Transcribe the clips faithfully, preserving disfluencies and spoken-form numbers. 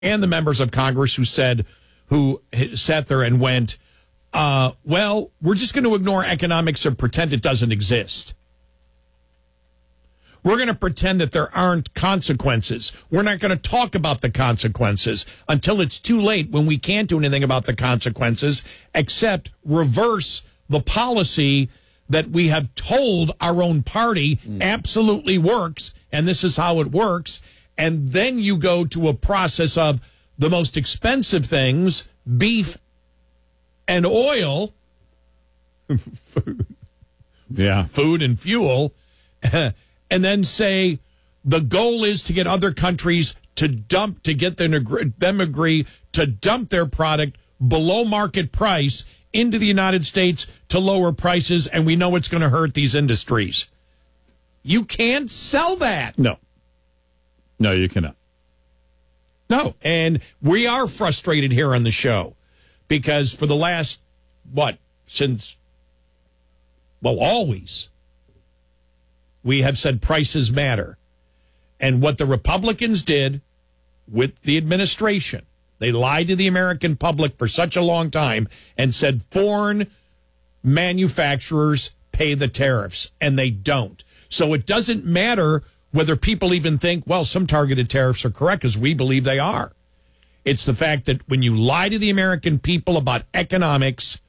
and the members of Congress who said, who sat there and went, uh, well, we're just going to ignore economics and pretend it doesn't exist. We're going to pretend that there aren't consequences. We're not going to talk about the consequences until it's too late when we can't do anything about the consequences except reverse the policy that we have told our own party mm. absolutely works, and this is how it works. And then you go to a process of the most expensive things, beef and oil, food, yeah, food and fuel, and then say the goal is to get other countries to dump, to get them, them agree to dump their product below market price into the United States to lower prices, and we know it's going to hurt these industries. You can't sell that. No. No, you cannot. No, and we are frustrated here on the show because for the last, what, since, well, always, we have said prices matter. And what the Republicans did with the administration, they lied to the American public for such a long time and said foreign manufacturers pay the tariffs, and they don't. So it doesn't matter whether people even think, well, some targeted tariffs are correct, because we believe they are. It's the fact that when you lie to the American people about economics,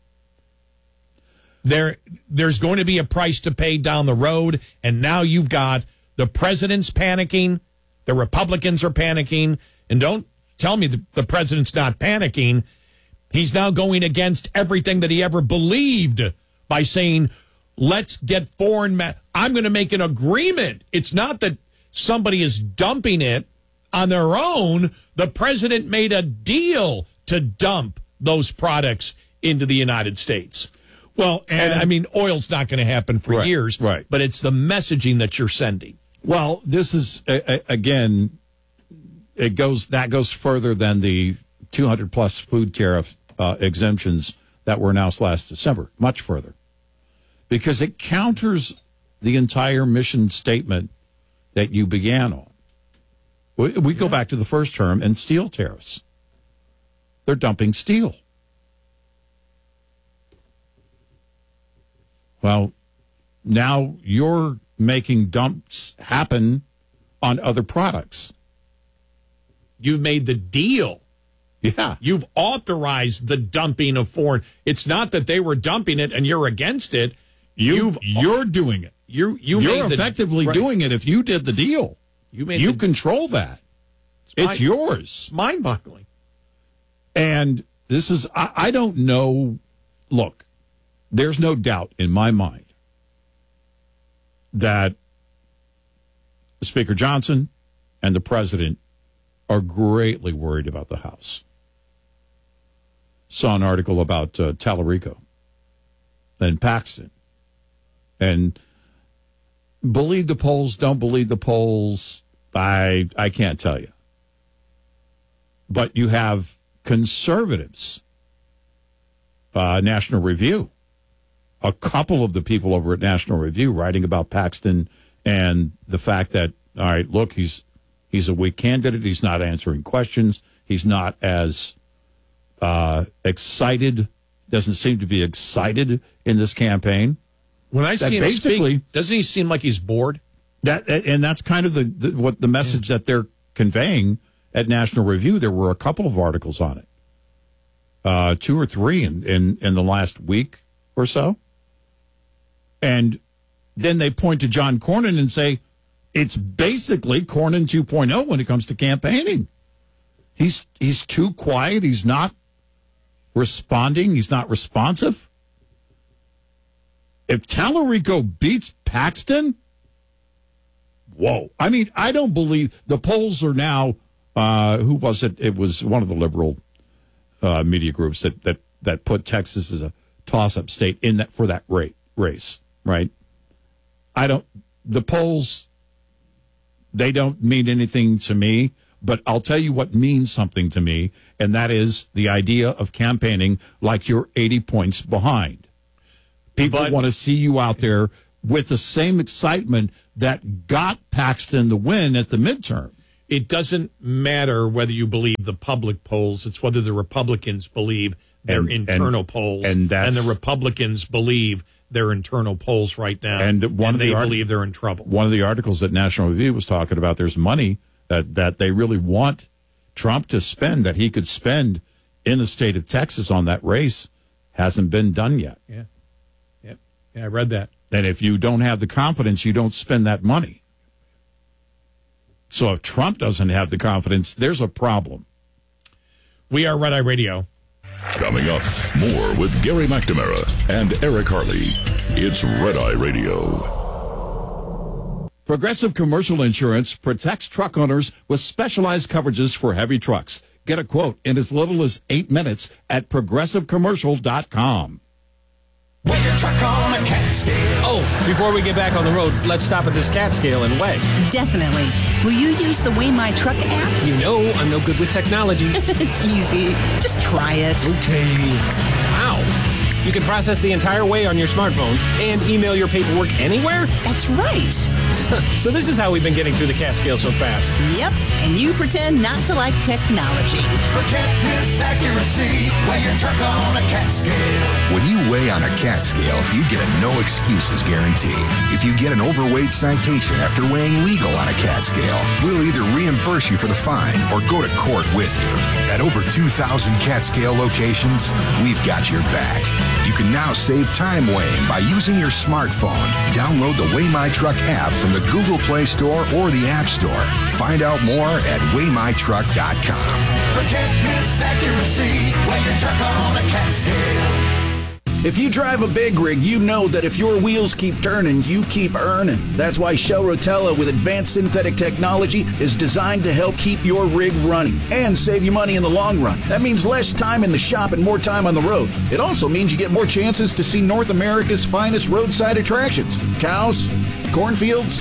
there there's going to be a price to pay down the road, and now you've got the president's panicking, the Republicans are panicking, and don't tell me the, the president's not panicking. He's now going against everything that he ever believed by saying, let's get foreign. Ma- I'm going to make an agreement. It's not that somebody is dumping it on their own. The president made a deal to dump those products into the United States. Well, and, and I mean, oil's not going to happen for right, years, right? But it's the messaging that you're sending. Well, this is uh, again, it goes that goes further than the two hundred plus food tariff uh, exemptions that were announced last December. Much further. Because it counters the entire mission statement that you began on. We, we yeah. go back to the first term and steel tariffs. They're dumping steel. Well, now you're making dumps happen on other products. You've made the deal. Yeah. You've authorized the dumping of foreign. It's not that they were dumping it and you're against it. You've, you're doing it. You, you You're made effectively the, right. doing it if you did the deal. You made You the, control that. It's, it's mind, yours. Mind-boggling. And this is, I, I don't know, look, there's no doubt in my mind that Speaker Johnson and the president are greatly worried about the House. Saw an article about uh, Tallarico and Paxton. And believe the polls, don't believe the polls, I I can't tell you. But you have conservatives, uh, National Review, a couple of the people over at National Review writing about Paxton and the fact that, all right, look, he's he's a weak candidate. He's not answering questions. He's not as uh, excited, doesn't seem to be excited in this campaign. When I see him speak, doesn't he seem like he's bored? That and that's kind of the, the what the message yeah. that they're conveying at National Review. There were a couple of articles on it, uh, two or three in, in in the last week or so, and then they point to John Cornyn and say it's basically Cornyn two point oh when it comes to campaigning. He's he's too quiet. He's not responding. He's not responsive. If Tallarico beats Paxton, whoa. I mean, I don't believe the polls are now, uh, who was it? It was one of the liberal uh, media groups that, that, that put Texas as a toss-up state in that for that rate, race, right? I don't, the polls, they don't mean anything to me, but I'll tell you what means something to me, and that is the idea of campaigning like you're eighty points behind. People but, want to see you out there with the same excitement that got Paxton the win at the midterm. it doesn't matter whether you believe the public polls. It's whether the Republicans believe their And- internal and- polls. and that's- the Republicans believe their internal polls right now. And one of they the art- believe they're in trouble. One of the articles that National Review was talking about, there's money that, that they really want Trump to spend, that he could spend in the state of Texas on that race. Hasn't been done yet. Yeah. Yep. Yeah, I read that. And if you don't have the confidence, you don't spend that money. So if Trump doesn't have the confidence, there's a problem. We are Red Eye Radio. Coming up, more with Gary McNamara and Eric Harley. It's Red Eye Radio. Progressive Commercial Insurance protects truck owners with specialized coverages for heavy trucks. Get a quote in as little as eight minutes at progressive commercial dot com. Weigh your truck on a cat scale. Oh, before we get back on the road, let's stop at this cat scale and weigh. Definitely. Will you use the Weigh My Truck app? You know I'm no good with technology. It's easy. Just try it. Okay. Wow. You can process the entire weigh on your smartphone and email your paperwork anywhere? That's right. So this is how we've been getting through the cat scale so fast. Yep. And you pretend not to like technology. For can't miss accuracy, weigh your truck on a cat scale. When you weigh on a cat scale, you get a no excuses guarantee. If you get an overweight citation after weighing legal on a cat scale, we'll either reimburse you for the fine or go to court with you. At over two thousand cat scale locations, we've got your back. You can now save time weighing by using your smartphone. Download the Weigh My Truck app from the Google Play Store or the App Store. Find out more at weigh my truck dot com. For can't miss accuracy, weigh your truck on a cat scale. If you drive a big rig, you know that if your wheels keep turning, you keep earning. That's why Shell Rotella with advanced synthetic technology is designed to help keep your rig running and save you money in the long run. That means less time in the shop and more time on the road. It also means you get more chances to see North America's finest roadside attractions. Cows, cornfields,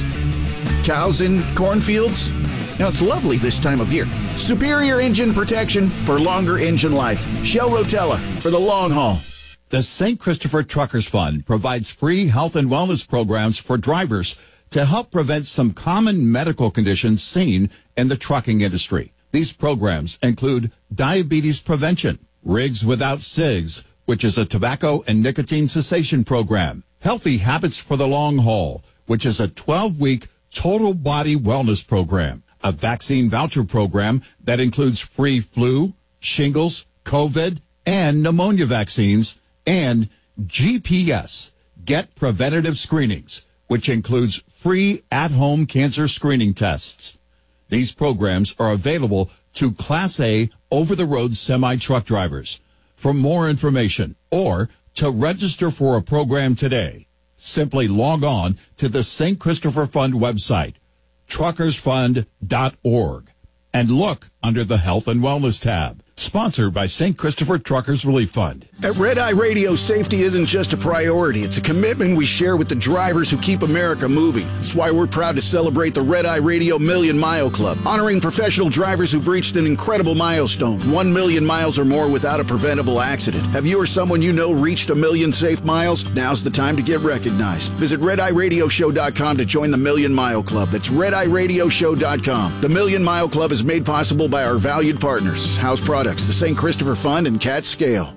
cows in cornfields. Now, it's lovely this time of year. Superior engine protection for longer engine life. Shell Rotella for the long haul. The Saint Christopher Truckers Fund provides free health and wellness programs for drivers to help prevent some common medical conditions seen in the trucking industry. These programs include diabetes prevention, Rigs Without Cigs, which is a tobacco and nicotine cessation program, Healthy Habits for the Long Haul, which is a twelve-week total body wellness program, a vaccine voucher program that includes free flu, shingles, COVID, and pneumonia vaccines, and G P S, Get Preventative Screenings, which includes free at-home cancer screening tests. These programs are available to Class A over-the-road semi-truck drivers. For more information or to register for a program today, simply log on to the Saint Christopher Fund website, truckers fund dot org, and look under the Health and Wellness tab. Sponsored by Saint Christopher Truckers Relief Fund. At Red Eye Radio, safety isn't just a priority. It's a commitment we share with the drivers who keep America moving. That's why we're proud to celebrate the Red Eye Radio Million Mile Club, honoring professional drivers who've reached an incredible milestone, one million miles or more without a preventable accident. Have you or someone you know reached a million safe miles? Now's the time to get recognized. Visit red eye radio show dot com to join the Million Mile Club. That's red eye radio show dot com. The Million Mile Club is made possible by our valued partners, House Products, the Saint Christopher Fund, and Cat Scale.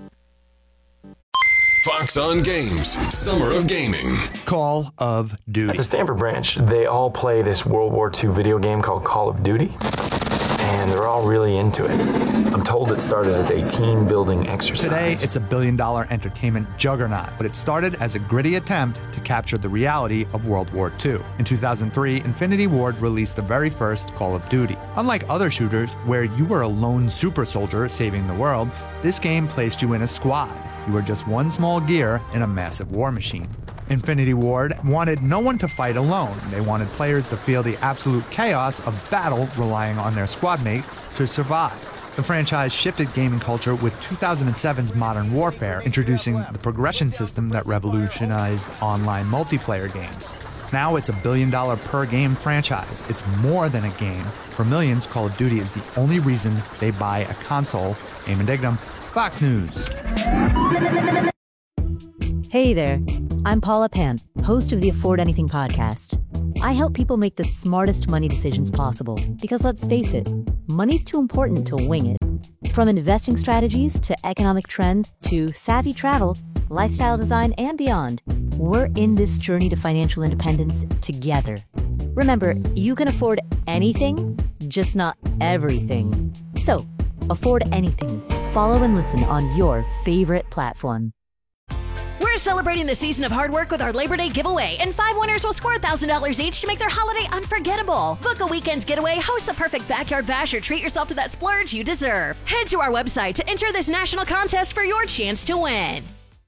Fox on Games, Summer of Gaming. Call of Duty. At the Stanford branch, they all play this World War Two video game called Call of Duty, and they're all really into it. I'm told it started as a team-building exercise. Today, it's a billion-dollar entertainment juggernaut, but it started as a gritty attempt to capture the reality of World War Two. In two thousand three, Infinity Ward released the very first Call of Duty. Unlike other shooters, where you were a lone super soldier saving the world, this game placed you in a squad. You were just one small gear in a massive war machine. Infinity Ward wanted no one to fight alone. They wanted players to feel the absolute chaos of battle, relying on their squad mates to survive. The franchise shifted gaming culture with two thousand seven's Modern Warfare, introducing the progression system that revolutionized online multiplayer games. Now it's a billion-dollar per-game franchise. It's more than a game. For millions, Call of Duty is the only reason they buy a console. Eamon Dignam, Fox News. Hey there, I'm Paula Pant, host of the Afford Anything podcast. I help people make the smartest money decisions possible because, let's face it, money's too important to wing it. From investing strategies to economic trends to savvy travel, lifestyle design, and beyond, we're in this journey to financial independence together. Remember, you can afford anything, just not everything. So, afford anything. Follow and listen on your favorite platform. We're celebrating the season of hard work with our Labor Day giveaway, and five winners will score one thousand dollars each to make their holiday unforgettable. Book a weekend's getaway, host the perfect backyard bash, or treat yourself to that splurge you deserve. Head to our website to enter this national contest for your chance to win.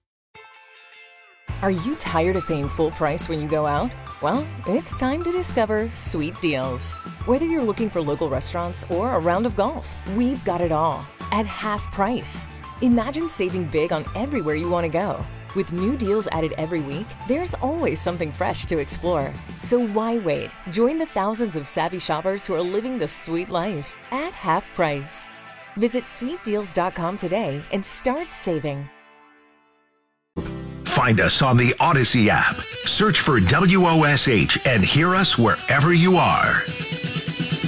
Are you tired of paying full price when you go out? Well, it's time to discover Sweet Deals. Whether you're looking for local restaurants or a round of golf, we've got it all at half price. Imagine saving big on everywhere you want to go. With new deals added every week, there's always something fresh to explore. So why wait? Join the thousands of savvy shoppers who are living the sweet life at half price. Visit sweet deals dot com today and start saving. Find us on the Odyssey app. Search for W O S H and hear us wherever you are.